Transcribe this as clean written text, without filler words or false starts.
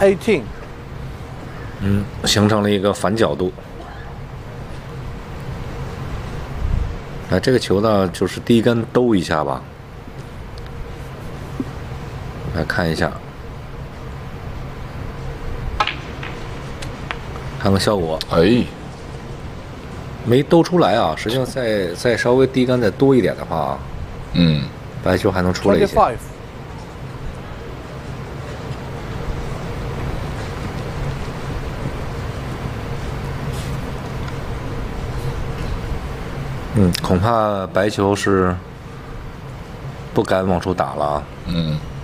18。 形成了一个反角度。哎，这个球呢，就是第一根兜一下吧，来看一下，看看效果。 哎， 没兜出来啊，实际上再稍微第一杆再多一点的话，白球还能出来一些。 25。 恐怕白球是不敢往出打了啊。